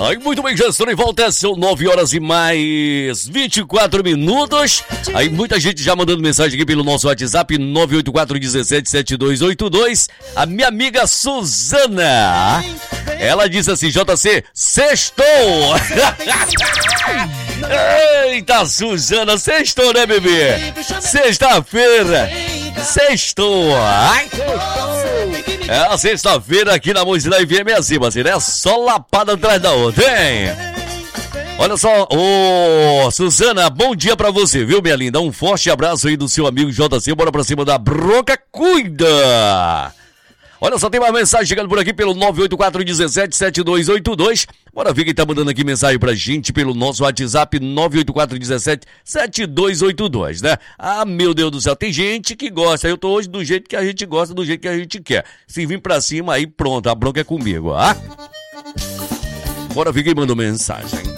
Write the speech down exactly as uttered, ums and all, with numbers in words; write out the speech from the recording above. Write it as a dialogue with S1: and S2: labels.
S1: Aí, muito bem, já estou em volta, são nove horas e mais vinte e quatro minutos. Aí, muita gente já mandando mensagem aqui pelo nosso WhatsApp, nove oito quatro um sete sete dois oito dois. A minha amiga Suzana, ela disse assim, J C, sextou! Eita, Suzana, sextou, né, bebê? Sexta-feira, sextou! Ai, é a sexta-feira aqui na Música da F M é assim, assim, né? Só lapada atrás da outra, hein? Olha só, ô, Suzana, bom dia pra você, viu, minha linda? Um forte abraço aí do seu amigo J C, bora pra cima da bronca, cuida! Olha só, tem uma mensagem chegando por aqui pelo nove oito quatro um sete sete dois oito dois. Bora ver quem tá mandando aqui mensagem pra gente pelo nosso WhatsApp nove oito quatro um sete sete dois oito dois, né? Ah, meu Deus do céu, tem gente que gosta. Eu tô hoje do jeito que a gente gosta, do jeito que a gente quer. Se vir pra cima, aí pronto, a bronca é comigo, ah? Bora ver quem mandou mensagem.